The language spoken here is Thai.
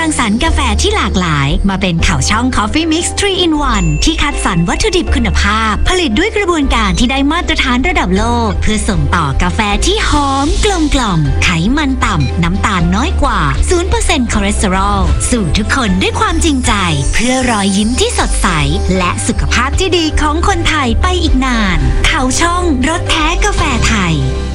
งสรรค์กาแฟที่หลากหลายมาเป็นข่าวช่อง Coffee Mix 3 in 1 ที่คัดสรรวัตถุดิบคุณภาพผลิตด้วยกระบวนการที่ได้มาตรฐานระดับโลกเพื่อส่งต่อกาแฟที่หอมกลมกล่อมไขมันต่ำน้ำตาลน้อยกว่า 0% คอเลสเตอรอลสู่ทุกคนด้วยความจริงใจเพื่อรอยยิ้มที่สดใสและสุขภาพที่ดีของคนไทยไปอีกนานข่าวช่องรสแท้กาแฟไทย